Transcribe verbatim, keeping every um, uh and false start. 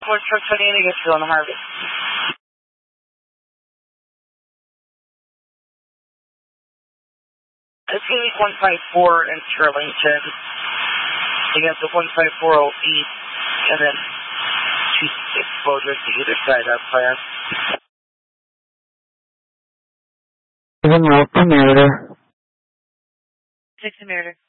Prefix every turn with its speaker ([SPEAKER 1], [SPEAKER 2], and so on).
[SPEAKER 1] Ford truck twenty-eight, I guess, still on the Harvey. It's going to be one five four in Sterlington. Against the one five four oh east, and then two exposures to either side of class.
[SPEAKER 2] Even Alpha Meritor.
[SPEAKER 1] Six Meritor.